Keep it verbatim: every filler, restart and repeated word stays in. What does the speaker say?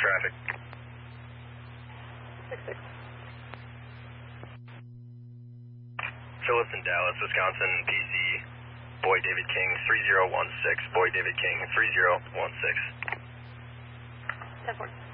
traffic. six six. Phillips in Dallas, Wisconsin, P C, Boy David King, three zero one six, Boy David King, three zero one six. ten four.